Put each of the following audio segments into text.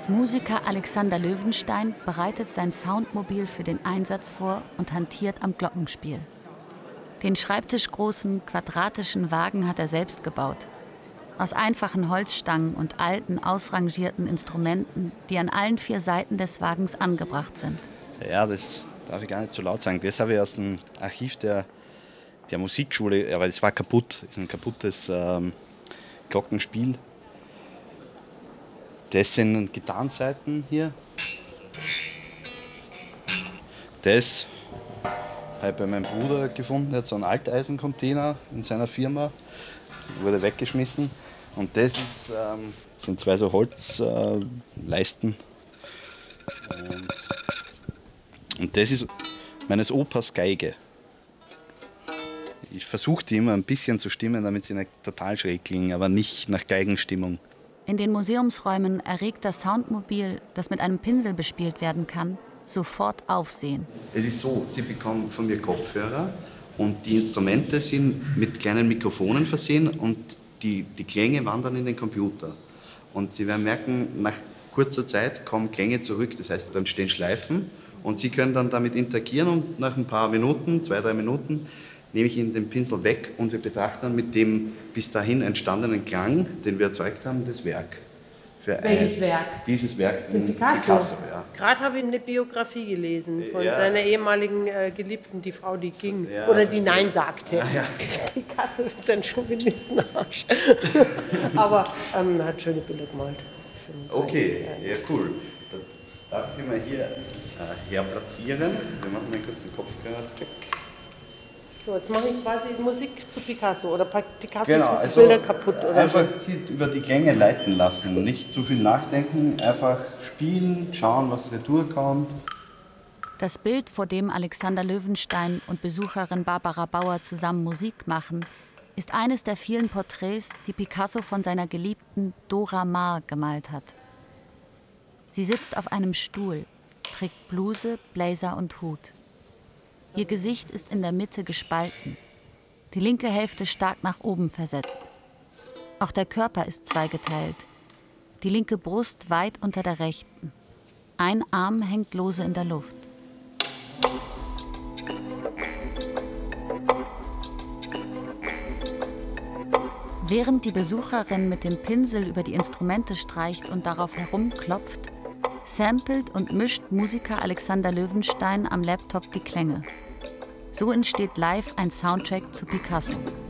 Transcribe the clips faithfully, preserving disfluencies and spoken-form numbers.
Musiker Alexander Löwenstein bereitet sein Soundmobil für den Einsatz vor und hantiert am Glockenspiel. Den schreibtischgroßen, quadratischen Wagen hat er selbst gebaut. Aus einfachen Holzstangen und alten, ausrangierten Instrumenten, die an allen vier Seiten des Wagens angebracht sind. Ja, das darf ich gar nicht so laut sagen. Das habe ich aus dem Archiv der, der Musikschule, aber es war kaputt. Es ist ein kaputtes ähm, Glockenspiel. Das sind Gitarrenseiten hier. Das habe ich bei meinem Bruder gefunden. Er hat so einen Alteisencontainer in seiner Firma. Das wurde weggeschmissen. Und das ist, ähm, sind zwei so Holzleisten. Äh, und, und das ist meines Opas Geige. Ich versuche die immer ein bisschen zu stimmen, damit sie nicht total schräg klingen, aber nicht nach Geigenstimmung. In den Museumsräumen erregt das Soundmobil, das mit einem Pinsel bespielt werden kann, sofort Aufsehen. Es ist so, Sie bekommen von mir Kopfhörer und die Instrumente sind mit kleinen Mikrofonen versehen und die, die Klänge wandern in den Computer. Und Sie werden merken, nach kurzer Zeit kommen Klänge zurück, das heißt, dann stehen Schleifen und Sie können dann damit interagieren und nach ein paar Minuten, zwei, drei Minuten, nehme ich Ihnen den Pinsel weg und wir betrachten dann mit dem bis dahin entstandenen Klang, den wir erzeugt haben, das Werk. Für Welches ein, Werk? Dieses Werk in Picasso. Picasso ja. Gerade habe ich eine Biografie gelesen von ja. seiner ehemaligen äh, Geliebten, die Frau, die ging. Ja, oder die Nein sagte. Ja, ja. Picasso ist ein Chauvinistenarsch. Aber ähm, er hat schöne Bilder gemalt. Okay, ja, cool. Da darf ich Sie mal hier äh, her platzieren. Wir machen mal kurz den Kopfhörer-Check. So, jetzt mache ich quasi Musik zu Picasso oder Picassos genau, also Bilder kaputt. Oder einfach so. Sie über die Klänge leiten lassen, nicht zu viel nachdenken, einfach spielen, schauen, was retour kommt. Das Bild, vor dem Alexander Löwenstein und Besucherin Barbara Bauer zusammen Musik machen, ist eines der vielen Porträts, die Picasso von seiner Geliebten Dora Maar gemalt hat. Sie sitzt auf einem Stuhl, trägt Bluse, Blazer und Hut. Ihr Gesicht ist in der Mitte gespalten, die linke Hälfte stark nach oben versetzt. Auch der Körper ist zweigeteilt, die linke Brust weit unter der rechten. Ein Arm hängt lose in der Luft. Während die Besucherin mit dem Pinsel über die Instrumente streicht und darauf herumklopft, samplet und mischt Musiker Alexander Löwenstein am Laptop die Klänge. So entsteht live ein Soundtrack zu Picasso.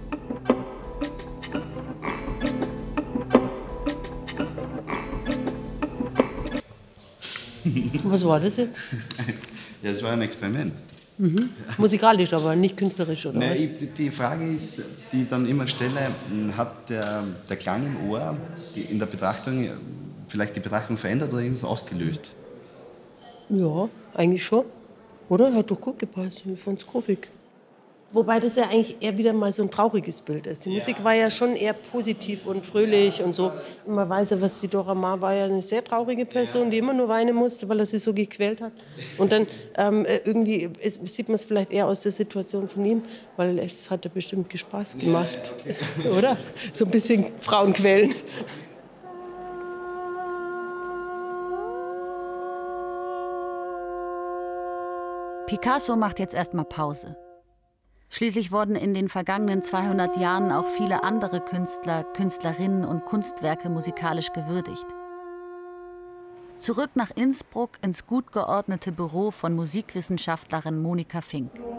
Was war das jetzt? Ja, das war ein Experiment. Mhm. Musikalisch, aber nicht künstlerisch, oder Nein, was? ich, die Frage ist, die ich dann immer stelle, hat der, der Klang im Ohr die, in der Betrachtung vielleicht die Betrachtung verändert oder irgendwas ausgelöst? Ja, eigentlich schon. Oder? Hat doch gut gepasst. Ich fand's gruffig. Wobei das ja eigentlich eher wieder mal so ein trauriges Bild ist. Die ja. Musik war ja schon eher positiv und fröhlich und so. Und man weiß ja, was die Dora Maar war ja eine sehr traurige Person, die immer nur weinen musste, weil er sie so gequält hat. Und dann ähm, irgendwie ist, sieht man es vielleicht eher aus der Situation von ihm, weil es hat ja bestimmt Spaß gemacht. Ja, okay. Oder? So ein bisschen Frauen quälen. Picasso macht jetzt erstmal Pause. Schließlich wurden in den vergangenen zweihundert Jahren auch viele andere Künstler, Künstlerinnen und Kunstwerke musikalisch gewürdigt. Zurück nach Innsbruck ins gut geordnete Büro von Musikwissenschaftlerin Monika Fink.